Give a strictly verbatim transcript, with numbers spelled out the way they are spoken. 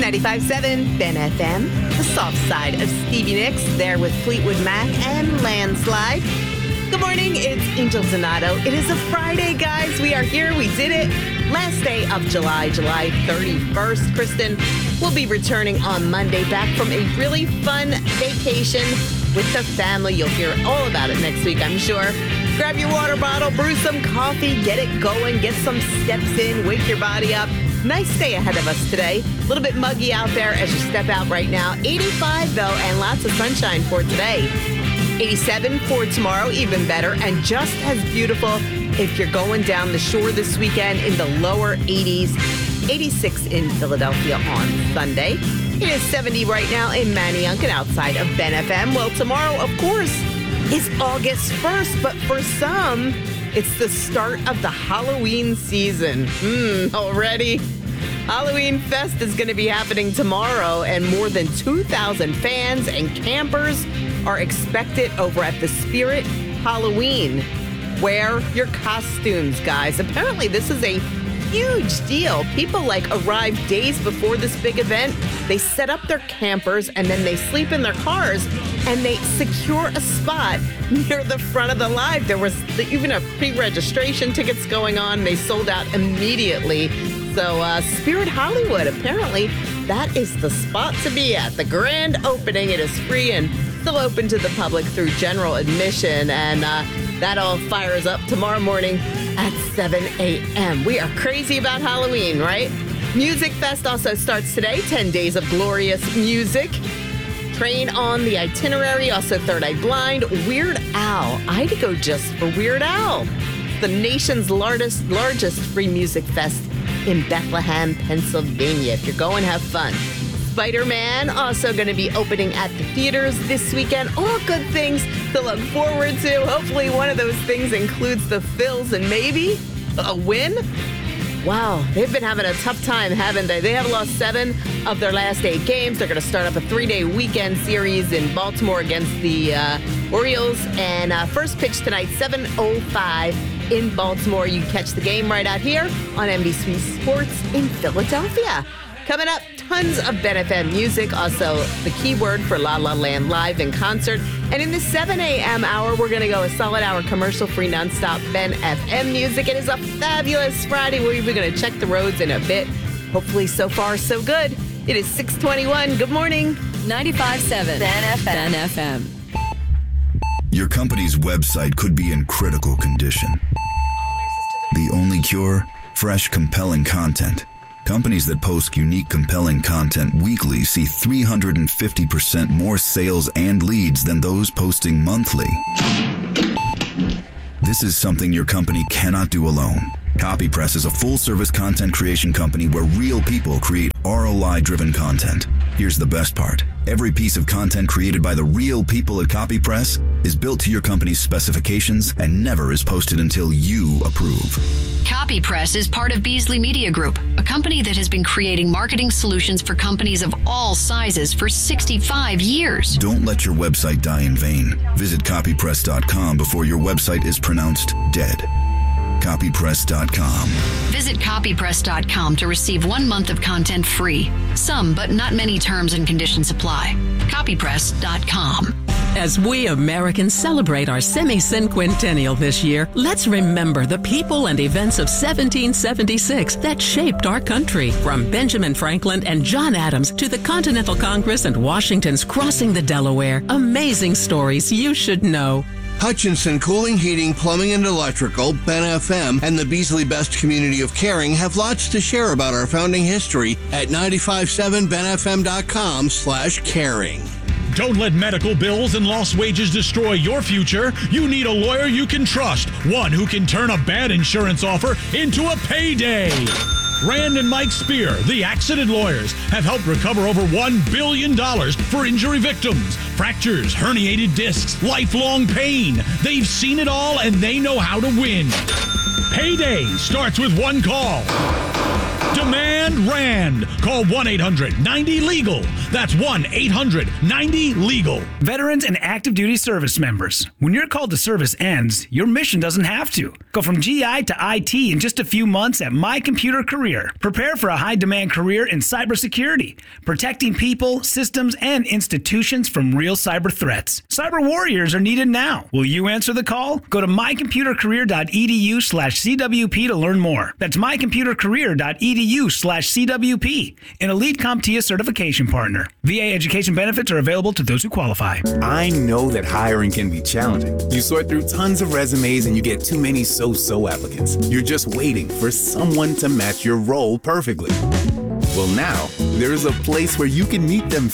ninety-five point seven Ben F M, the soft side of Stevie Nicks, there with Fleetwood Mac and Landslide. Good morning, it's Angel Donato. It is a Friday, guys. We are here. We did it. Last day of July, July thirty-first. Kristen will be returning on Monday back from a really fun vacation with the family. You'll hear all about it next week, I'm sure. Grab your water bottle, brew some coffee, get it going, get some steps in, wake your body up. Nice day ahead of us today. A little bit muggy out there as you step out right now. eighty-five, though, and lots of sunshine for today. eighty-seven for tomorrow, even better, and just as beautiful if you're going down the shore this weekend in the lower eighties. eighty-six in Philadelphia on Sunday. It is seventy right now in Manayunk outside of Ben F M. Well, tomorrow, of course, is August first, but for some, it's the start of the Halloween season. Hmm, already. Halloween Fest is going to be happening tomorrow, and more than two thousand fans and campers are expected over at the Spirit Halloween. Wear your costumes, guys. Apparently, this is a huge deal. People like arrive days before this big event. They set up their campers and then they sleep in their cars and they secure a spot near the front of the line. There was even a pre-registration tickets going on. They sold out immediately. So uh, Spirit Hollywood, apparently that is the spot to be at. The grand opening, it is free and still open to the public through general admission. And uh, that all fires up tomorrow morning at seven a.m. We are crazy about Halloween, right? Music Fest also starts today. ten days of glorious music. Train on the itinerary. Also Third Eye Blind. Weird Al. I'd go just for Weird Al. The nation's largest, largest free music fest in Bethlehem, Pennsylvania. If you're going, have fun. Spider-Man also going to be opening at the theaters this weekend. All good things to look forward to. Hopefully one of those things includes the Phils and maybe a win. Wow, they've been having a tough time, haven't they? They have lost seven of their last eight games. They're going to start up a three-day weekend series in Baltimore against the uh, Orioles. And uh, first pitch tonight, seven oh five in Baltimore. You can catch the game right out here on N B C Sports in Philadelphia. Coming up, tons of Ben F M music. Also, the keyword for La La Land live in concert. And in the seven a.m. hour, we're going to go a solid hour commercial-free nonstop Ben F M music. It is a fabulous Friday. We're even going to check the roads in a bit. Hopefully, so far, so good. It is six twenty-one. Good morning. ninety-five point seven Ben F M. Ben F M. Your company's website could be in critical condition. The only cure? Fresh, compelling content. Companies that post unique, compelling content weekly see three hundred fifty percent more sales and leads than those posting monthly. This is something your company cannot do alone. CopyPress is a full-service content creation company where real people create R O I-driven content. Here's the best part. Every piece of content created by the real people at CopyPress is built to your company's specifications and never is posted until you approve. CopyPress is part of Beasley Media Group, a company that has been creating marketing solutions for companies of all sizes for sixty-five years. Don't let your website die in vain. Visit copypress dot com before your website is pronounced dead. copypress dot com. Visit copypress dot com to receive one month of content free. Some, but not many terms and conditions apply. copypress dot com. As we Americans celebrate our semi-cinquentennial this year, let's remember the people and events of seventeen seventy-six that shaped our country. From Benjamin Franklin and John Adams to the Continental Congress and Washington's crossing the Delaware. Amazing stories you should know. Hutchinson Cooling, Heating, Plumbing, and Electrical, Ben F M, and the Beasley Best Community of Caring have lots to share about our founding history at ninety-five point seven ben f m dot com slash caring. Don't let medical bills and lost wages destroy your future. You need a lawyer you can trust, one who can turn a bad insurance offer into a payday. Rand and Mike Spear, the accident lawyers, have helped recover over one billion dollars for injury victims. Fractures, herniated discs, lifelong pain. They've seen it all and they know how to win. Payday starts with one call. Demand Rand. Call one eight hundred ninety legal. That's one eight hundred ninety legal. Veterans and active duty service members, when your call to service ends, your mission doesn't have to. Go from G I to I T in just a few months at My Computer Career. Prepare for a high-demand career in cybersecurity, protecting people, systems, and institutions from real cyber threats. Cyber warriors are needed now. Will you answer the call? Go to mycomputercareer.edu slash CWP to learn more. That's mycomputercareer.edu slash CWP, an Elite CompTIA certification partner. V A education benefits are available to those who qualify. I know that hiring can be challenging. You sort through tons of resumes and you get too many so-so applicants. You're just waiting for someone to match your role perfectly. Well, now, there is a place where you can meet them